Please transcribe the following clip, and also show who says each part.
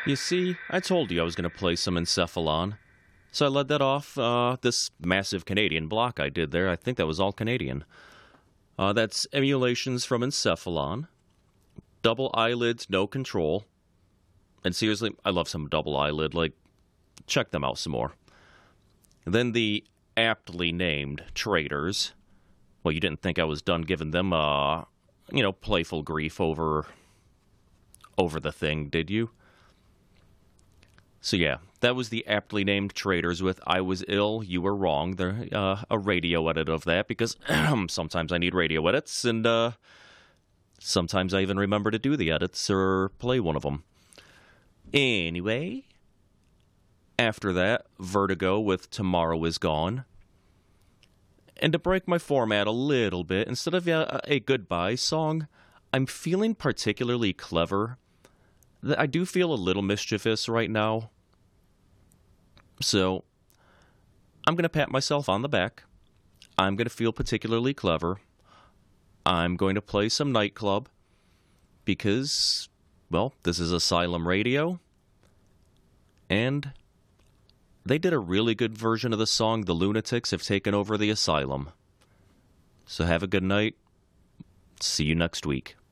Speaker 1: You see, I told you I was going to play some Encephalon. So I led that off, this massive Canadian block I did there. I think that was all Canadian. That's Emulations from Encephalon. Double Eyelids, No Control. And seriously, I love some Double Eyelid. Like, check them out some more. Then the aptly named Traitors. Well, you didn't think I was done giving them, playful grief over the thing, did you? So yeah, that was the aptly named Traitors with I Was Ill, You Were Wrong. They're a radio edit of that because sometimes I need radio edits, and sometimes I even remember to do the edits or play one of them. Anyway, after that, Vertigo with Tomorrow Is Gone. And to break my format a little bit, instead of a goodbye song, I'm feeling particularly clever. I do feel a little mischievous right now. So, I'm going to pat myself on the back. I'm going to feel particularly clever. I'm going to play some Nightclub because, well, this is Asylum Radio. And they did a really good version of the song The Lunatics Have Taken Over the Asylum. So have a good night. See you next week.